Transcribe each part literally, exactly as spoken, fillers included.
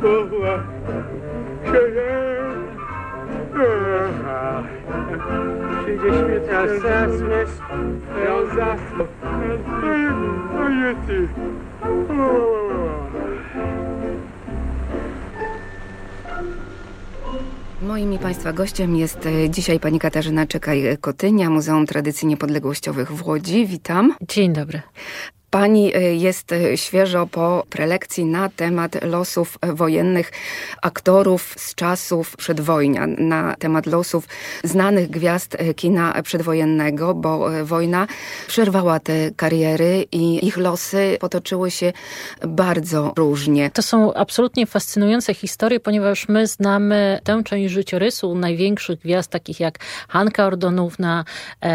Przyjdzie śmiertelny smysł, ją zasnął. A nie ty. Moim i Państwa gościem jest dzisiaj pani Katarzyna Czekaj-Kotynia, Muzeum Tradycji Niepodległościowych w Łodzi. Witam. Dzień dobry. Pani jest świeżo po prelekcji na temat losów wojennych aktorów z czasów przedwojnia, na temat losów znanych gwiazd kina przedwojennego, bo wojna przerwała te kariery i ich losy potoczyły się bardzo różnie. To są absolutnie fascynujące historie, ponieważ my znamy tę część życiorysu największych gwiazd, takich jak Hanka Ordonówna,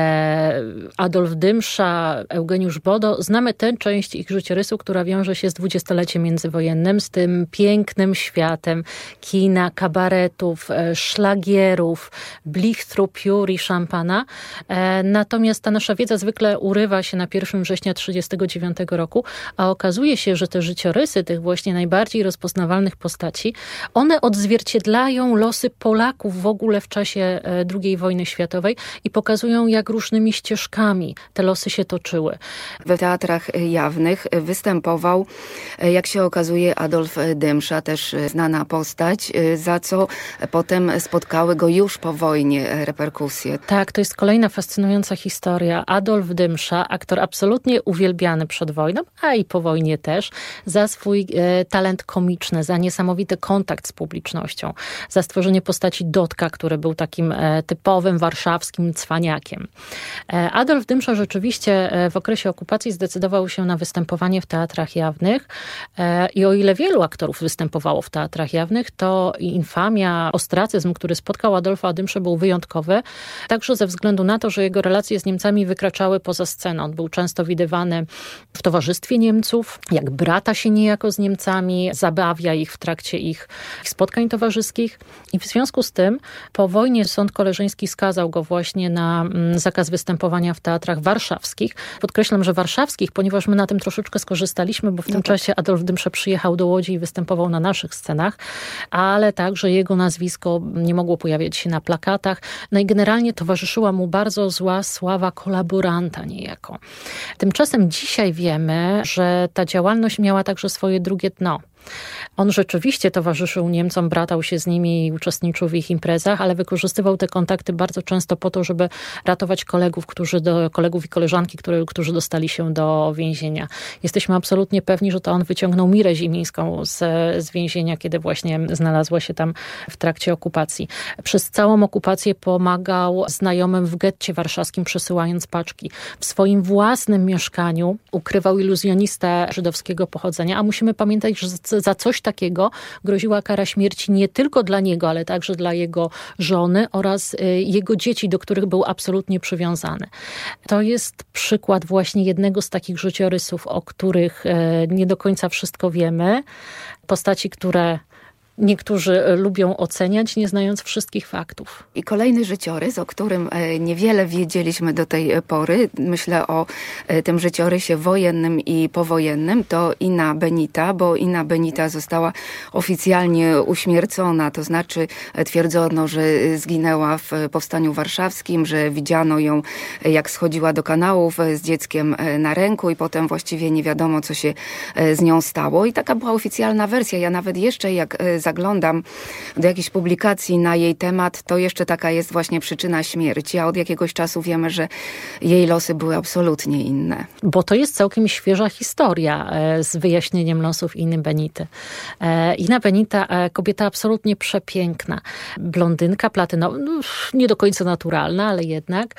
Adolf Dymsza, Eugeniusz Bodo. Znamy tę część ich życiorysu, która wiąże się z dwudziestoleciem międzywojennym, z tym pięknym światem kina, kabaretów, szlagierów, blichtru, piór i szampana. Natomiast ta nasza wiedza zwykle urywa się na pierwszego września tysiąc dziewięćset trzydziestego dziewiątego roku, a okazuje się, że te życiorysy tych właśnie najbardziej rozpoznawalnych postaci, one odzwierciedlają losy Polaków w ogóle w czasie drugiej wojny światowej i pokazują, jak różnymi ścieżkami te losy się toczyły. W teatrach jawnych występował, jak się okazuje, Adolf Dymsza, też znana postać, za co potem spotkały go już po wojnie reperkusje. Tak, to jest kolejna fascynująca historia. Adolf Dymsza, aktor absolutnie uwielbiany przed wojną, a i po wojnie też, za swój e, talent komiczny, za niesamowity kontakt z publicznością, za stworzenie postaci Dotka, który był takim e, typowym warszawskim cwaniakiem. E, Adolf Dymsza rzeczywiście e, w okresie okupacji zdecydował się na występowanie w teatrach jawnych e, i o ile wielu aktorów występowało w teatrach jawnych, to infamia, ostracyzm, który spotkał Adolfa Dymszę, był wyjątkowy, także ze względu na to, że jego relacje z Niemcami wykraczały poza scenę. On był często widywany w towarzystwie Niemców, jak brata się niejako z Niemcami, zabawia ich w trakcie ich spotkań towarzyskich i w związku z tym po wojnie sąd koleżeński skazał go właśnie na zakaz występowania w teatrach warszawskich. Podkreślam, że warszawskich, ponieważ my na tym troszeczkę skorzystaliśmy, bo w no tym tak. czasie Adolf Dymsza przyjechał do Łodzi i występował na naszych scenach, ale także jego nazwisko nie mogło pojawiać się na plakatach. No i generalnie towarzyszyła mu bardzo zła sława kolaboranta niejako. Tymczasem dzisiaj wiemy, że ta działalność miała także swoje drugie dno. On rzeczywiście towarzyszył Niemcom, bratał się z nimi i uczestniczył w ich imprezach, ale wykorzystywał te kontakty bardzo często po to, żeby ratować kolegów, którzy do, kolegów i koleżanki, które, którzy dostali się do więzienia. Jesteśmy absolutnie pewni, że to on wyciągnął Mirę Zimińską z, z więzienia, kiedy właśnie znalazła się tam w trakcie okupacji. Przez całą okupację pomagał znajomym w getcie warszawskim, przesyłając paczki. W swoim własnym mieszkaniu ukrywał iluzjonistę żydowskiego pochodzenia, a musimy pamiętać, że za coś takiego groziła kara śmierci nie tylko dla niego, ale także dla jego żony oraz jego dzieci, do których był absolutnie przywiązany. To jest przykład właśnie jednego z takich życiorysów, o których nie do końca wszystko wiemy. Postaci, które niektórzy lubią oceniać, nie znając wszystkich faktów. I kolejny życiorys, o którym niewiele wiedzieliśmy do tej pory, myślę o tym życiorysie wojennym i powojennym, to Inna Benita, bo Inna Benita została oficjalnie uśmiercona, to znaczy twierdzono, że zginęła w Powstaniu Warszawskim, że widziano ją, jak schodziła do kanałów z dzieckiem na ręku i potem właściwie nie wiadomo, co się z nią stało. I taka była oficjalna wersja. Ja nawet jeszcze jak zaglądam do jakiejś publikacji na jej temat, to jeszcze taka jest właśnie przyczyna śmierci, a od jakiegoś czasu wiemy, że jej losy były absolutnie inne. Bo to jest całkiem świeża historia z wyjaśnieniem losów Inny Benity. Inna Benita, kobieta absolutnie przepiękna. Blondynka, platynowa, no, nie do końca naturalna, ale jednak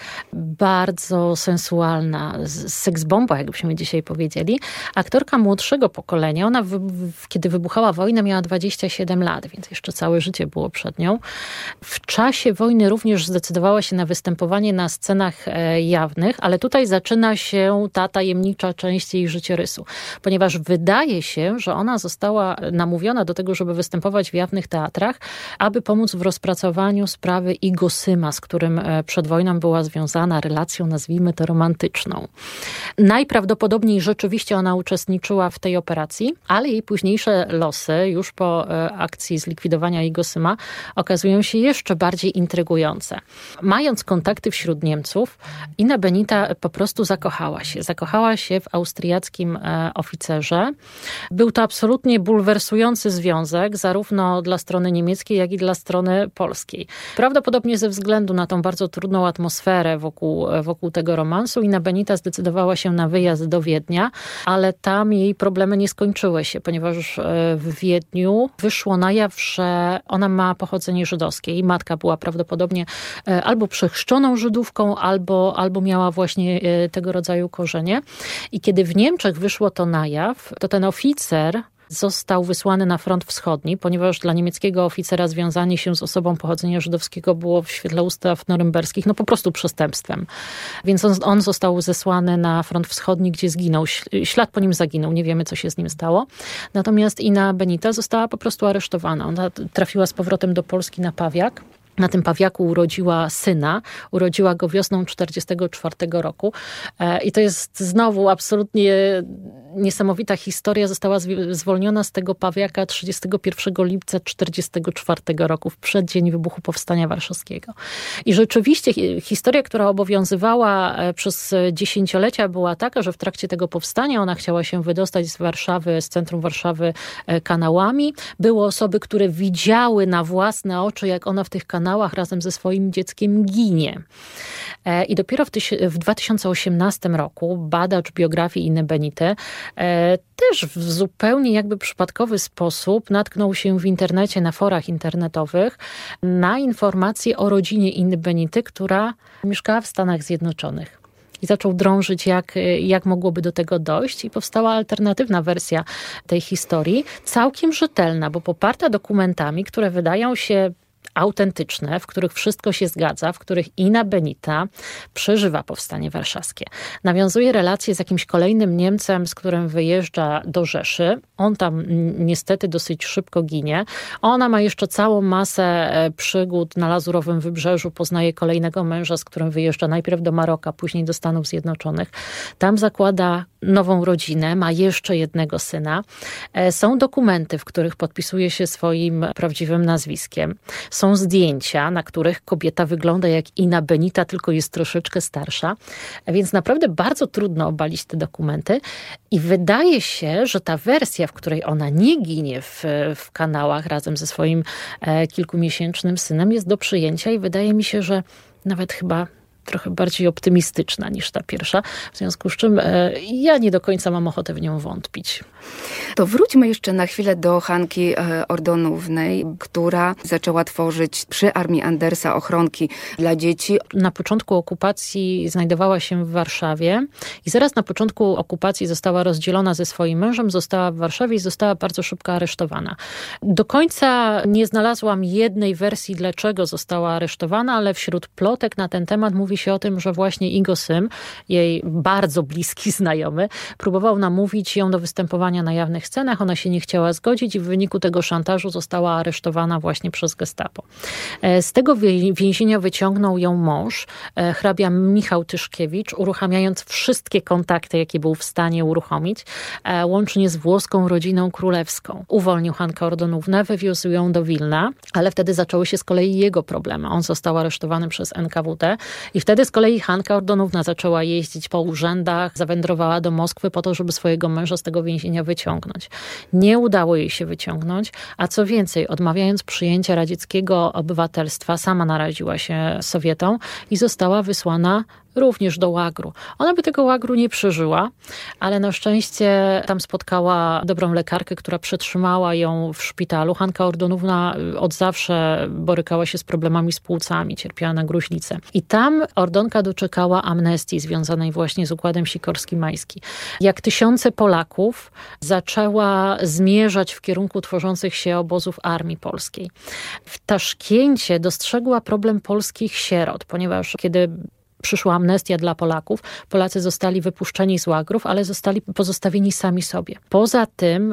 bardzo sensualna. Seksbomba, jakbyśmy dzisiaj powiedzieli. Aktorka młodszego pokolenia. Ona, w, w, kiedy wybuchała wojna, miała dwadzieścia siedem siedem lat, więc jeszcze całe życie było przed nią. W czasie wojny również zdecydowała się na występowanie na scenach jawnych, ale tutaj zaczyna się ta tajemnicza część jej życiorysu, ponieważ wydaje się, że ona została namówiona do tego, żeby występować w jawnych teatrach, aby pomóc w rozpracowaniu sprawy Igo Syma, z którym przed wojną była związana relacją, nazwijmy to romantyczną. Najprawdopodobniej rzeczywiście ona uczestniczyła w tej operacji, ale jej późniejsze losy, już po akcji zlikwidowania Igo Syma, okazują się jeszcze bardziej intrygujące. Mając kontakty wśród Niemców, Ina Benita po prostu zakochała się. Zakochała się w austriackim oficerze. Był to absolutnie bulwersujący związek, zarówno dla strony niemieckiej, jak i dla strony polskiej. Prawdopodobnie ze względu na tą bardzo trudną atmosferę wokół, wokół tego romansu, Ina Benita zdecydowała się na wyjazd do Wiednia, ale tam jej problemy nie skończyły się, ponieważ w Wiedniu wyszło na jaw, że ona ma pochodzenie żydowskie. Jej matka była prawdopodobnie albo przechrzczoną Żydówką, albo, albo miała właśnie tego rodzaju korzenie. I kiedy w Niemczech wyszło to na jaw, to ten oficer został wysłany na front wschodni, ponieważ dla niemieckiego oficera związanie się z osobą pochodzenia żydowskiego było w świetle ustaw norymberskich no po prostu przestępstwem. Więc on, on został zesłany na front wschodni, gdzie zginął. Ślad po nim zaginął. Nie wiemy, co się z nim stało. Natomiast Ina Benita została po prostu aresztowana. Ona trafiła z powrotem do Polski na Pawiak. Na tym Pawiaku urodziła syna, urodziła go wiosną czterdziestego czwartego roku i to jest znowu absolutnie niesamowita historia. Została zwolniona z tego Pawiaka trzydziestego pierwszego lipca czterdziestego czwartego roku, w przeddzień wybuchu Powstania Warszawskiego. I rzeczywiście historia, która obowiązywała przez dziesięciolecia, była taka, że w trakcie tego powstania ona chciała się wydostać z Warszawy, z centrum Warszawy kanałami. Były osoby, które widziały na własne oczy, jak ona w tych kanałach razem ze swoim dzieckiem ginie. I dopiero w, tyś- w dwa tysiące osiemnastym roku badacz biografii Iny Benity też w zupełnie jakby przypadkowy sposób natknął się w internecie, na forach internetowych na informacje o rodzinie Iny Benity, która mieszkała w Stanach Zjednoczonych. I zaczął drążyć, jak, jak mogłoby do tego dojść. I powstała alternatywna wersja tej historii, całkiem rzetelna, bo poparta dokumentami, które wydają się autentyczne, w których wszystko się zgadza, w których Ina Benita przeżywa powstanie warszawskie. Nawiązuje relacje z jakimś kolejnym Niemcem, z którym wyjeżdża do Rzeszy. On tam niestety dosyć szybko ginie. Ona ma jeszcze całą masę przygód na Lazurowym Wybrzeżu. Poznaje kolejnego męża, z którym wyjeżdża najpierw do Maroka, później do Stanów Zjednoczonych. Tam zakłada nową rodzinę, ma jeszcze jednego syna. Są dokumenty, w których podpisuje się swoim prawdziwym nazwiskiem. Są zdjęcia, na których kobieta wygląda jak Ina Benita, tylko jest troszeczkę starsza. Więc naprawdę bardzo trudno obalić te dokumenty. I wydaje się, że ta wersja, w której ona nie ginie w, w kanałach razem ze swoim e, kilkumiesięcznym synem, jest do przyjęcia i wydaje mi się, że nawet chyba trochę bardziej optymistyczna niż ta pierwsza, w związku z czym e, ja nie do końca mam ochotę w nią wątpić. To wróćmy jeszcze na chwilę do Hanki Ordonównej, która zaczęła tworzyć przy Armii Andersa ochronki dla dzieci. Na początku okupacji znajdowała się w Warszawie i zaraz na początku okupacji została rozdzielona ze swoim mężem, została w Warszawie i została bardzo szybko aresztowana. Do końca nie znalazłam jednej wersji, dlaczego została aresztowana, ale wśród plotek na ten temat mówi się o tym, że właśnie Igo Sym, jej bardzo bliski znajomy, próbował namówić ją do występowania na jawnych scenach. Ona się nie chciała zgodzić i w wyniku tego szantażu została aresztowana właśnie przez Gestapo. Z tego więzienia wyciągnął ją mąż, hrabia Michał Tyszkiewicz, uruchamiając wszystkie kontakty, jakie był w stanie uruchomić, łącznie z włoską rodziną królewską. Uwolnił Hankę Ordonównę, wywiózł ją do Wilna, ale wtedy zaczęły się z kolei jego problemy. On został aresztowany przez N K W D i wtedy z kolei Hanka Ordonówna zaczęła jeździć po urzędach, zawędrowała do Moskwy po to, żeby swojego męża z tego więzienia wyciągnąć. Nie udało jej się wyciągnąć, a co więcej, odmawiając przyjęcia radzieckiego obywatelstwa, sama naraziła się Sowietom i została wysłana również do łagru. Ona by tego łagru nie przeżyła, ale na szczęście tam spotkała dobrą lekarkę, która przetrzymała ją w szpitalu. Hanka Ordonówna od zawsze borykała się z problemami z płucami, cierpiała na gruźlicę. I tam Ordonka doczekała amnestii związanej właśnie z Układem Sikorski-Majski. Jak tysiące Polaków zaczęła zmierzać w kierunku tworzących się obozów Armii Polskiej. W Taszkencie dostrzegła problem polskich sierot, ponieważ kiedy przyszła amnestia dla Polaków, Polacy zostali wypuszczeni z łagrów, ale zostali pozostawieni sami sobie. Poza tym,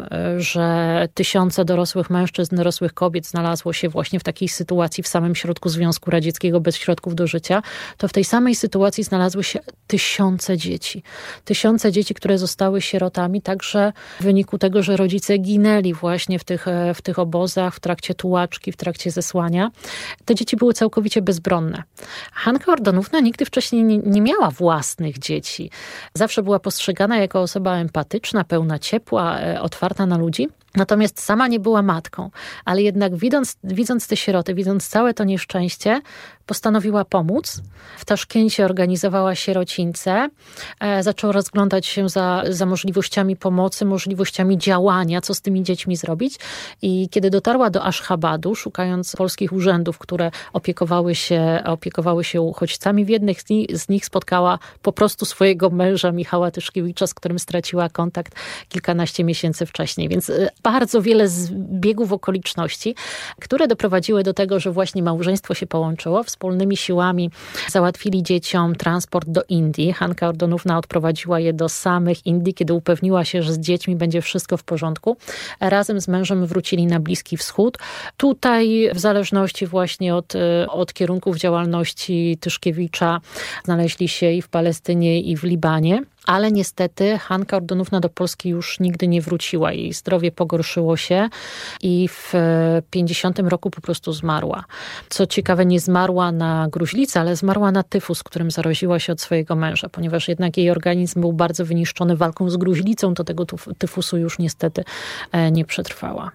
że tysiące dorosłych mężczyzn, dorosłych kobiet znalazło się właśnie w takiej sytuacji w samym środku Związku Radzieckiego bez środków do życia, to w tej samej sytuacji znalazły się tysiące dzieci. Tysiące dzieci, które zostały sierotami, także w wyniku tego, że rodzice ginęli właśnie w tych, w tych obozach, w trakcie tułaczki, w trakcie zesłania. Te dzieci były całkowicie bezbronne. Hanka Ordonówna nigdy wcześniej nie, nie miała własnych dzieci. Zawsze była postrzegana jako osoba empatyczna, pełna ciepła, otwarta na ludzi. Natomiast sama nie była matką, ale jednak widząc, widząc te sieroty, widząc całe to nieszczęście, postanowiła pomóc. W Taszkencie organizowała sierocińce, e, zaczęła rozglądać się za, za możliwościami pomocy, możliwościami działania, co z tymi dziećmi zrobić. I kiedy dotarła do Aszchabadu, szukając polskich urzędów, które opiekowały się, opiekowały się uchodźcami, w jednych z nich, z nich spotkała po prostu swojego męża Michała Tyszkiewicza, z którym straciła kontakt kilkanaście miesięcy wcześniej. Więc bardzo wiele zbiegów okoliczności, które doprowadziły do tego, że właśnie małżeństwo się połączyło. Wspólnymi siłami załatwili dzieciom transport do Indii. Hanka Ordonówna odprowadziła je do samych Indii, kiedy upewniła się, że z dziećmi będzie wszystko w porządku. Razem z mężem wrócili na Bliski Wschód. Tutaj w zależności właśnie od, od kierunków działalności Tyszkiewicza znaleźli się i w Palestynie, i w Libanie. Ale niestety Hanka Ordonówna do Polski już nigdy nie wróciła. Jej zdrowie pogorszyło się i w pięćdziesiątym roku po prostu zmarła. Co ciekawe, nie zmarła na gruźlicę, ale zmarła na tyfus, którym zaraziła się od swojego męża, ponieważ jednak jej organizm był bardzo wyniszczony walką z gruźlicą, to tego tyfusu już niestety nie przetrwała.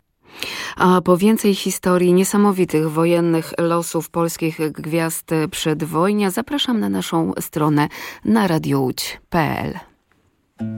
A po więcej historii niesamowitych wojennych losów polskich gwiazd przedwojnia zapraszam na naszą stronę na radiowódź kropka pe el.